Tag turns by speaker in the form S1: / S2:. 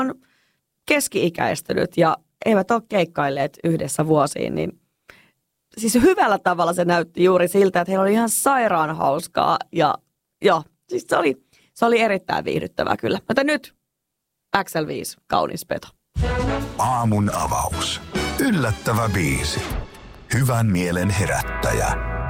S1: on keski-ikäistynyt ja eivät ole keikkailleet yhdessä vuosiin, niin siis hyvällä tavalla se näytti juuri siltä, että heillä oli ihan sairaan hauskaa ja joo, siis se oli erittäin viihdyttävää kyllä. Mutta nyt XL5, Kaunis peto.
S2: Aamun avaus. Yllättävä biisi. Hyvän mielen herättäjä.